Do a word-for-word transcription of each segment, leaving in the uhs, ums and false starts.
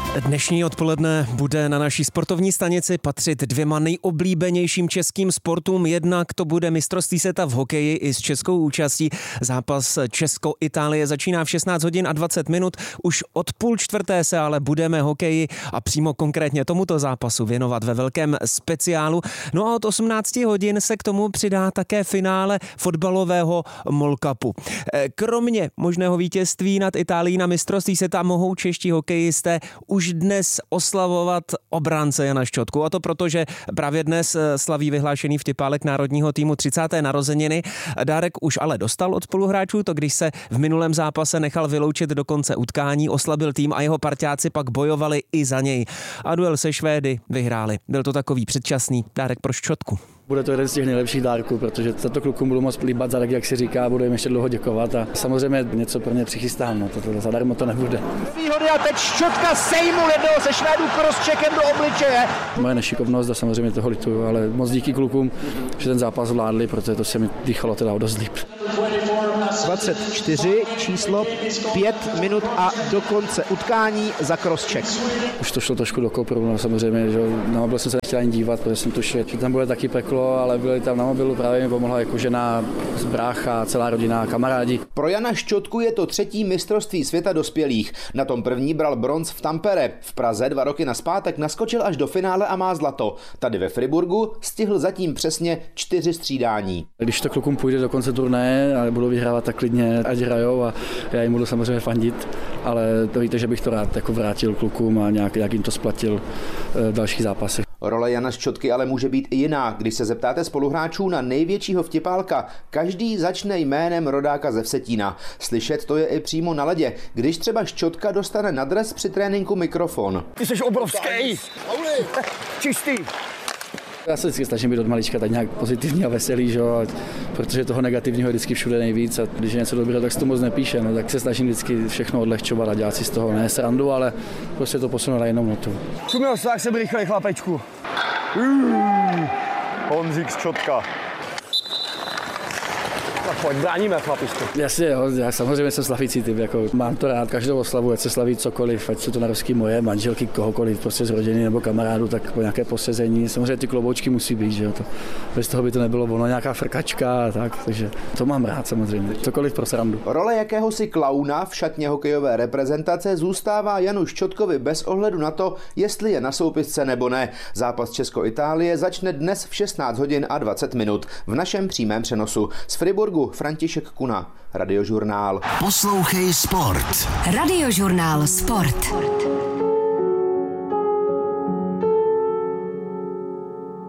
Dnešní odpoledne bude na naší sportovní stanici patřit dvěma nejoblíbenějším českým sportům. Jednak to bude mistrovství světa v hokeji i s českou účastí. Zápas Česko-Itálie začíná v šestnáct hodin a dvacet minut. Už od půl čtvrté se ale budeme hokeji a přímo konkrétně tomuto zápasu věnovat ve velkém speciálu. No a od osmnáct hodin se k tomu přidá také finále fotbalového MOL Cupu. Kromě možného vítězství nad Itálií na mistrovství světa mohou čeští hokejisté už dnes oslavovat obránce Jana Šťotku. A to proto, že právě dnes slaví vyhlášený vtipálek národního týmu třicáté narozeniny. Dárek už ale dostal od spoluhráčů, to když se v minulém zápase nechal vyloučit do konce utkání, oslabil tým a jeho parťáci pak bojovali i za něj. A duel se Švédy vyhráli. Byl to takový předčasný dárek pro Šťotku. Bude to jeden z těch nejlepších dárků, protože tato klukům budu moc líbat zadek, jak si říká, budu jim ještě dlouho děkovat a samozřejmě něco pro ně přichystám, no to zadarmo to nebude. Výhody a teď Šťotka sejmul jednoho ze Švédů crosscheckem do obličeje. Moje nešikovnost a samozřejmě toho lituju, ale moc díky klukům, že ten zápas zvládli, protože to se mi dýchalo teda dost líp. dvacet čtyři, číslo pět minut a do konce utkání za crosscheck. Už to šlo trošku do kopru, no samozřejmě, že na mobil jsem se nechtěl ani dívat, protože jsem tušil, že tam bude taky peklo, ale byli tam na mobilu, právě mi pomohla jako žena, brácha, celá rodina, kamarádi. Pro Jana Šťotku je to třetí mistrovství světa dospělých. Na tom první bral bronz v Tampere. V Praze dva roky nazpátek naskočil až do finále a má zlato. Tady ve Friburgu stihl zatím přesně čtyři střídání. Když to klukům půjde do konce turnaje a budou vyhrávat, tak klidně ať hrajou a já jim budu samozřejmě fandit, ale to víte, že bych to rád jako vrátil klukům a nějak, jak jim to splatil v dalších zápasech. Role Jana Šťotky ale může být i jiná. Když se zeptáte spoluhráčů na největšího vtipálka, každý začne jménem rodáka ze Vsetína. Slyšet to je i přímo na ledě, když třeba Šťotka dostane na dres při tréninku mikrofon. Ty jsi obrovský, čistý. Já se vždycky snažím být od malička tak nějak pozitivní a veselý, že? Protože toho negativního je vždycky všude nejvíc a když je něco dobrého, tak se to moc nepíše. No, tak se snažím vždycky všechno odlehčovat a dělat si z toho ne srandu, ale prostě to posunu na jinou notu. Šumil se, tak jsem rychlej, chlapečku. Honzík Šťotka. Tak pojď, bráníme, chlapičku. Jasně, jo, já samozřejmě jsem slavící typ, jako mám to rád, každou oslavu, ať se slaví cokoliv, ať jsou to narovský moje, manželky, kohokoliv, prostě z rodiny nebo kamarádu, tak po nějaké posezení, samozřejmě ty kloboučky musí být, že jo, to, bez toho by to nebylo ono, nějaká frkačka a tak, takže to mám rád samozřejmě, cokoliv pro srandu. Role jakéhosi klauna v šatně hokejové reprezentace zůstává Janu Šťotkovi bez ohledu na to, jestli je na soupisce nebo ne. Zápas Česko-Itálie začne dnes v šestnáct hodin a dvacet minut v našem přímém přenosu. Z Friburgu František Kuna, Radiožurnál. Poslouchej sport. Radiožurnál Sport.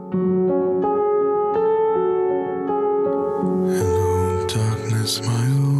Hello, darkness, my